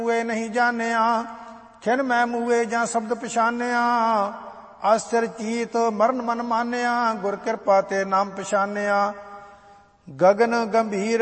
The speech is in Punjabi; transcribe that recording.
ਮੂਏ ਨਹੀਂ ਜਾਣਿਆ, ਖਿਨ ਮੈਂ ਮੂਏ ਜਾਂ ਸ਼ਬਦ ਪਛਾਨਿਆ। ਅਸਥਿਰ ਚੀਤ ਮਰਨ ਮਨ ਮਾਨਿਆ, ਗੁਰ ਕਿਰਪਾ ਤੇ ਨਾਮ ਪਛਾਨਿਆ। ਗਗਨ ਗੰਭੀਰ